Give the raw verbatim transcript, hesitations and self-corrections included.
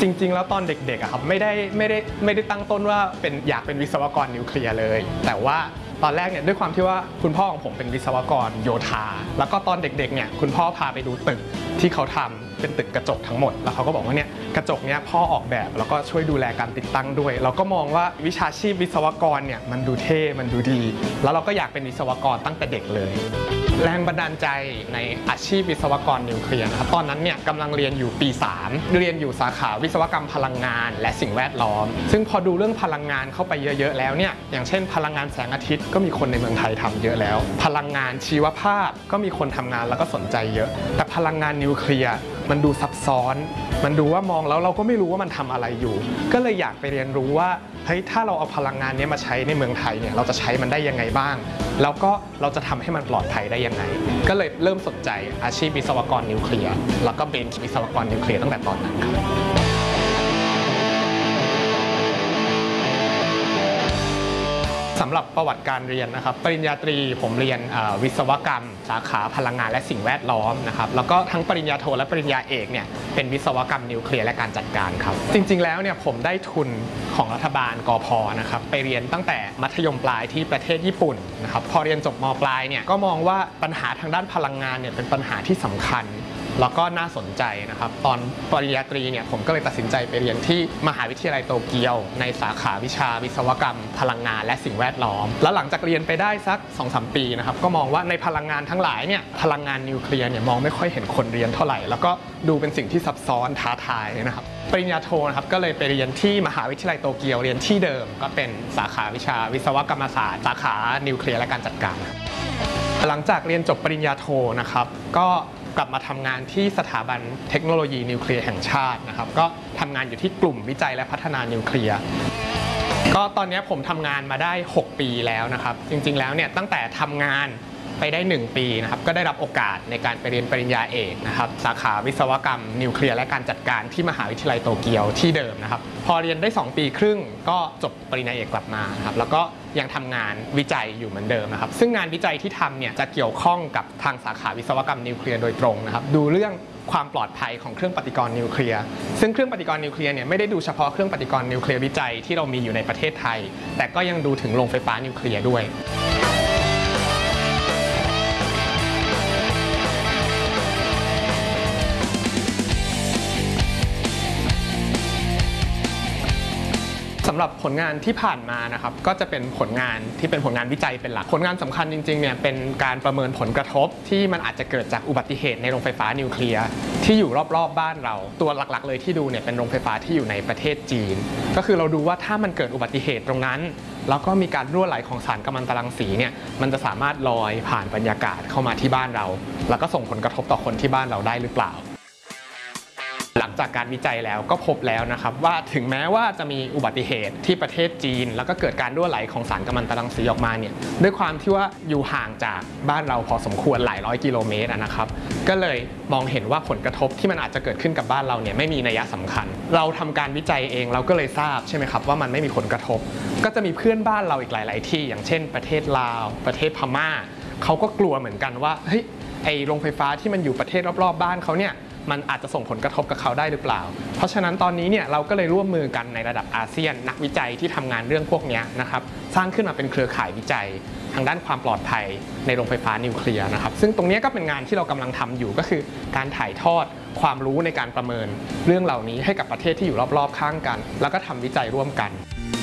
จริงๆแล้วตอนเด็กๆอะครับไม่ได้ไม่ได้ไม่ได้ตั้งต้นว่าเป็นอยากเป็นวิศวกรนิวเคลียร์เลยแต่ว่าตอนแรกเนี่ยด้วยความที่ว่าคุณพ่อของผมเป็นวิศวกรโยธาแล้วก็ตอนเด็กๆเนี่ยคุณพ่อพาไปดูตึกที่เขาทำเป็นตึกกระจกทั้งหมดแล้วเขาก็บอกว่าเนี่ยกระจกเนี่ยพ่อออกแบบแล้วก็ช่วยดูแลการติดตั้งด้วยเราก็มองว่าวิชาชีพวิศวกรเนี่ยมันดูเท่มันดูดีแล้วเราก็อยากเป็นวิศวกรตั้งแต่เด็กเลยแรงบันดาลใจในอาชีพวิศวกรนิวเคลียร์นะครับตอนนั้นเนี่ยกำลังเรียนอยู่ปีสามเรียนอยู่สาขาวิศวกรรมพลังงานและสิ่งแวดล้อมซึ่งพอดูเรื่องพลังงานเข้าไปเยอะๆแล้วเนี่ยอย่างเช่นพลังงานแสงอาทิตย์ก็มีคนในเมืองไทยทำเยอะแล้วพลังงานชีวภาพก็มีคนทำงานแล้วก็สนใจเยอะแต่พลังงานนิวเคลียร์มันดูซับซ้อนมันดูว่ามองแล้วเราก็ไม่รู้ว่ามันทำอะไรอยู่ก็เลยอยากไปเรียนรู้ว่าเฮ้ยถ้าเราเอาพลังงานนี้มาใช้ในเมืองไทยเนี่ยเราจะใช้มันได้ยังไงบ้างแล้วก็เราจะทำให้มันปลอดภัยได้ยังไงก็เลยเริ่มสนใจอาชีพวิศวกรนิวเคลียร์แล้วก็เป็นวิศวกรนิวเคลียร์ตั้งแต่ตอนนั้นครับสำหรับประวัติการเรียนนะครับปริญญาตรีผมเรียนวิศวกรรมสาขาพลังงานและสิ่งแวดล้อมนะครับแล้วก็ทั้งปริญญาโทและปริญญาเอกเนี่ยเป็นวิศวกรรมนิวเคลียร์และการจัดการครับจริงๆแล้วเนี่ยผมได้ทุนของรัฐบาลกพ.นะครับไปเรียนตั้งแต่มัธยมปลายที่ประเทศญี่ปุ่นนะครับพอเรียนจบม.ปลายเนี่ยก็มองว่าปัญหาทางด้านพลังงานเนี่ยเป็นปัญหาที่สำคัญแล้วก็น่าสนใจนะครับตอนปริญญาตรีเนี่ยผมก็เลยตัดสินใจไปเรียนที่มหาวิทยาลัยโตเกียวในสาขาวิชาวิศวกรรมพลังงานและสิ่งแวดล้อมแล้วหลังจากเรียนไปได้สัก สองถึงสาม ปีนะครับก็มองว่าในพลังงานทั้งหลายเนี่ยพลังงานนิวเคลียร์เนี่ยมองไม่ค่อยเห็นคนเรียนเท่าไหร่แล้วก็ดูเป็นสิ่งที่ซับซ้อนท้าทายนะครับปริญญาโทนะครับก็เลยไปเรียนที่มหาวิทยาลัยโตเกียวเรียนที่เดิมก็เป็นสาขาวิชาวิศวกรรมศาสตร์สาขานิวเคลียร์และการจัดการหลังจากเรียนจบปริญญาโทนะครับก็กลับมาทำงานที่สถาบันเทคโนโลยีนิวเคลียร์แห่งชาตินะครับก็ทำงานอยู่ที่กลุ่มวิจัยและพัฒนานิวเคลียร์ก็ตอนนี้ผมทำงานมาได้หกปีแล้วนะครับจริงๆแล้วเนี่ยตั้งแต่ทำงานไปได้หนึ่งปีนะครับก็ได้รับโอกาสในการไปเรียนปริญญาเอกนะครับสาขาวิศวกรรมนิวเคลียร์และการจัดการที่มหาวิทยาลัยโตเกียวที่เดิมนะครับพอเรียนได้สองปีครึ่งก็จบปริญญาเอกกลับมาครับแล้วก็ยังทำงานวิจัยอยู่เหมือนเดิมนะครับซึ่งงานวิจัยที่ทำเนี่ยจะเกี่ยวข้องกับทางสาขาวิศวกรรมนิวเคลียร์โดยตรงนะครับดูเรื่องความปลอดภัยของเครื่องปฏิกรณ์นิวเคลียร์ซึ่งเครื่องปฏิกรณ์นิวเคลียร์เนี่ยไม่ได้ดูเฉพาะเครื่องปฏิกรณ์นิวเคลียร์วิจัยที่เรามีอยู่ในประเทศไทยแต่ก็ยังดูถึงโรงไฟฟ้านิวเคลียร์ด้วยสำหรับผลงานที่ผ่านมานะครับก็จะเป็นผลงานที่เป็นผลงานวิจัยเป็นหลักผลงานสำคัญจริงๆเนี่ยเป็นการประเมินผลกระทบที่มันอาจจะเกิดจากอุบัติเหตุในโรงไฟฟ้านิวเคลียร์ที่อยู่รอบๆบ้านเราตัวหลักๆเลยที่ดูเนี่ยเป็นโรงไฟฟ้าที่อยู่ในประเทศจีนก็คือเราดูว่าถ้ามันเกิดอุบัติเหตุตรงนั้นแล้วก็มีการรั่วไหลของสารกัมมันตรังสีเนี่ยมันจะสามารถลอยผ่านบรรยากาศเข้ามาที่บ้านเราแล้วก็ส่งผลกระทบต่อคนที่บ้านเราได้หรือเปล่าหลังจากการวิจัยแล้วก็พบแล้วนะครับว่าถึงแม้ว่าจะมีอุบัติเหตุที่ประเทศจีนแล้วก็เกิดการรั่วไหลของสารกัมมันตรังสีออกมาเนี่ยด้วยความที่ว่าอยู่ห่างจากบ้านเราพอสมควรหลายร้อยกิโลเมตรนะครับก็เลยมองเห็นว่าผลกระทบที่มันอาจจะเกิดขึ้นกับบ้านเราเนี่ยไม่มีนัยสำคัญเราทำการวิจัยเองเราก็เลยทราบใช่ไหมครับว่ามันไม่มีผลกระทบก็จะมีเพื่อนบ้านเราอีกหลายๆที่อย่างเช่นประเทศลาวประเทศพม่าเขาก็กลัวเหมือนกันว่าเฮ้ยไอโรงไฟฟ้าที่มันอยู่ประเทศรอบๆบ้านเขาเนี่ยมันอาจจะส่งผลกระทบกับเขาได้หรือเปล่าเพราะฉะนั้นตอนนี้เนี่ยเราก็เลยร่วมมือกันในระดับอาเซียนนักวิจัยที่ทำงานเรื่องพวกนี้นะครับสร้างขึ้นมาเป็นเครือข่ายวิจัยทางด้านความปลอดภัยในโรงไฟฟ้านิวเคลียร์นะครับซึ่งตรงนี้ก็เป็นงานที่เรากำลังทำอยู่ก็คือการถ่ายทอดความรู้ในการประเมินเรื่องเหล่านี้ให้กับประเทศที่อยู่รอบๆข้างกันแล้วก็ทำวิจัยร่วมกัน